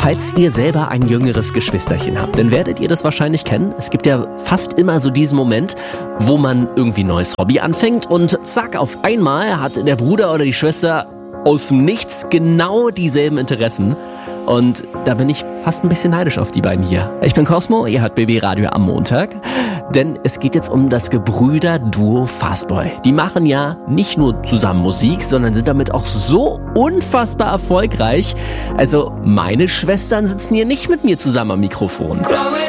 Falls ihr selber ein jüngeres Geschwisterchen habt, dann werdet ihr das wahrscheinlich kennen. Es gibt ja fast immer so diesen Moment, wo man irgendwie ein neues Hobby anfängt und zack, auf einmal hat der Bruder oder die Schwester aus dem Nichts genau dieselben Interessen. Und da bin ich fast ein bisschen neidisch auf die beiden hier. Ich bin Cosmo, ihr hört BB Radio am Montag. Denn es geht jetzt um das Gebrüder-Duo Fastboy. Die machen ja nicht nur zusammen Musik, sondern sind damit auch so unfassbar erfolgreich. Also meine Schwestern sitzen hier nicht mit mir zusammen am Mikrofon.